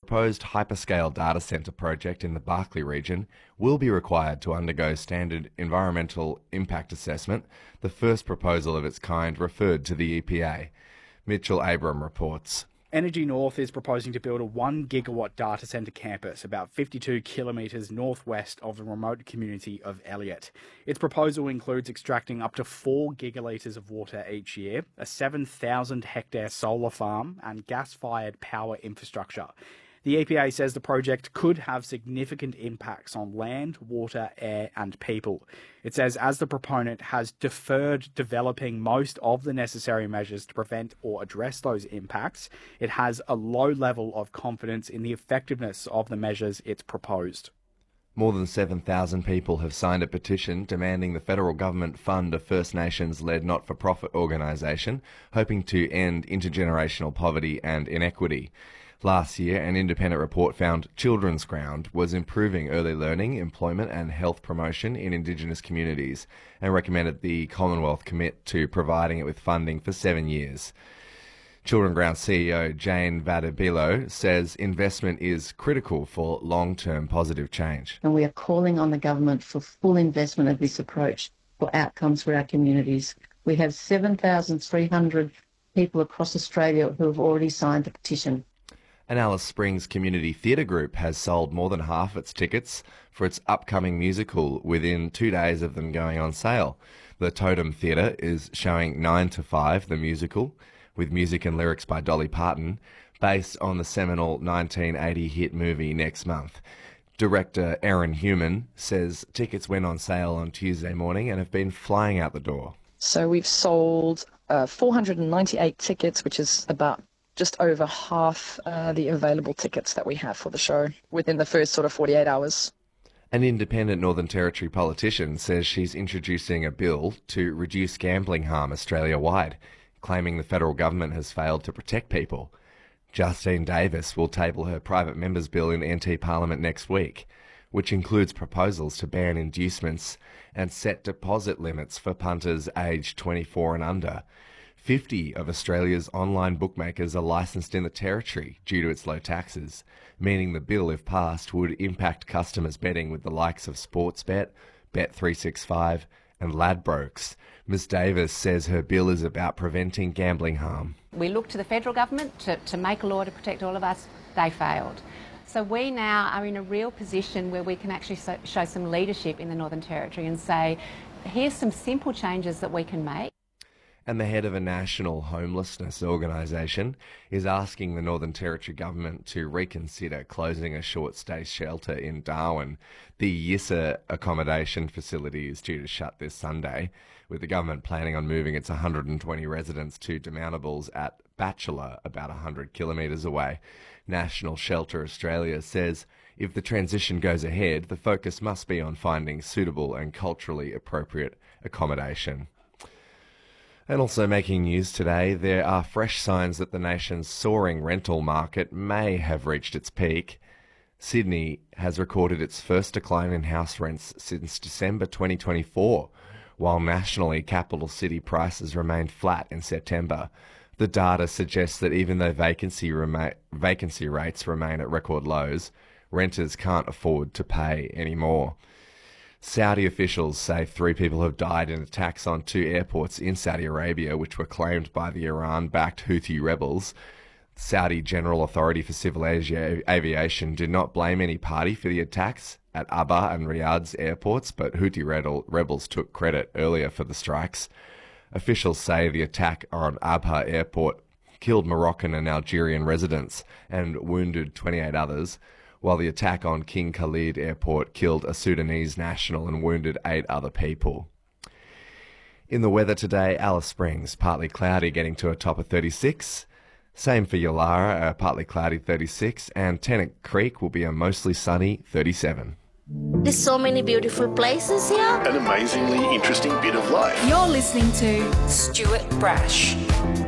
proposed hyperscale data centre project in the Barkly region will be required to undergo standard environmental impact assessment, the first proposal of its kind referred to the EPA. Mitchell Abram reports. Energy North is proposing to build a 1 gigawatt data centre campus about 52 kilometres northwest of the remote community of Elliott. Its proposal includes extracting up to 4 gigalitres of water each year, a 7,000 hectare solar farm and gas-fired power infrastructure. The EPA says the project could have significant impacts on land, water, air and people. It says as the proponent has deferred developing most of the necessary measures to prevent or address those impacts, it has a low level of confidence in the effectiveness of the measures it's proposed. More than 7,000 people have signed a petition demanding the federal government fund a First Nations-led not-for-profit organisation hoping to end intergenerational poverty and inequity. Last year, an independent report found Children's Ground was improving early learning, employment and health promotion in Indigenous communities and recommended the Commonwealth commit to providing it with funding for 7 years. Children's Ground CEO Jane Vadabilo says investment is critical for long-term positive change. And we are calling on the government for full investment of this approach for outcomes for our communities. We have 7,300 people across Australia who have already signed the petition. And Alice Springs Community Theatre Group has sold more than half its tickets for its upcoming musical within 2 days of them going on sale. The Totem Theatre is showing 9 to 5, the musical, with music and lyrics by Dolly Parton, based on the seminal 1980 hit movie Next Month. Director Erin Human says tickets went on sale on Tuesday morning and have been flying out the door. So we've sold 498 tickets, which is about just over half the available tickets that we have for the show within the first sort of 48 hours. An independent Northern Territory politician says she's introducing a bill to reduce gambling harm Australia-wide, claiming the federal government has failed to protect people. Justine Davis will table her private member's bill in NT Parliament next week, which includes proposals to ban inducements and set deposit limits for punters aged 24 and under. 50 of Australia's online bookmakers are licensed in the Territory due to its low taxes, meaning the bill, if passed, would impact customers betting with the likes of Sportsbet, Bet365 and Ladbrokes. Ms Davis says her bill is about preventing gambling harm. We looked to the federal government to make a law to protect all of us. They failed. So we now are in a real position where we can actually show some leadership in the Northern Territory and say, here's some simple changes that we can make. And the head of a national homelessness organisation is asking the Northern Territory government to reconsider closing a short-stay shelter in Darwin. The Yissa accommodation facility is due to shut this Sunday, with the government planning on moving its 120 residents to demountables at Batchelor, about 100 kilometres away. National Shelter Australia says if the transition goes ahead, the focus must be on finding suitable and culturally appropriate accommodation. And also making news today, there are fresh signs that the nation's soaring rental market may have reached its peak. Sydney has recorded its first decline in house rents since December 2024, while nationally capital city prices remained flat in September. The data suggests that even though vacancy rates remain at record lows, renters can't afford to pay anymore. Saudi officials say 3 people have died in attacks on 2 airports in Saudi Arabia, which were claimed by the Iran-backed Houthi rebels. Saudi General Authority for Civil Aviation did not blame any party for the attacks at Aba and Riyadh's airports, but Houthi rebels took credit earlier for the strikes. Officials say the attack on Abha Airport killed Moroccan and Algerian residents and wounded 28 others, while the attack on King Khalid Airport killed a Sudanese national and wounded 8 other people. In the weather today, Alice Springs, partly cloudy, getting to a top of 36. Same for Yulara, a partly cloudy 36, and Tennant Creek will be a mostly sunny 37. There's so many beautiful places here. An amazingly interesting bit of life. You're listening to Stuart Brash.